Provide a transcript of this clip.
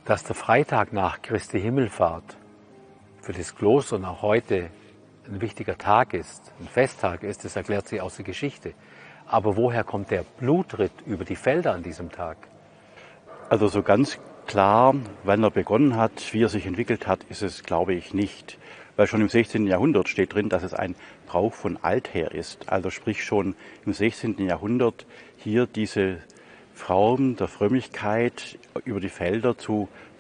Dass der Freitag nach Christi Himmelfahrt für das Kloster noch heute ein wichtiger Tag ist, ein Festtag ist, das erklärt sich aus der Geschichte. Aber woher kommt der Blutritt über die Felder an diesem Tag? Also so ganz klar, wann er begonnen hat, wie er sich entwickelt hat, ist es, glaube ich, nicht. Weil schon im 16. Jahrhundert steht drin, dass es ein Brauch von alther ist. Also sprich schon im 16. Jahrhundert hier diese Form der Frömmigkeit über die Felder zu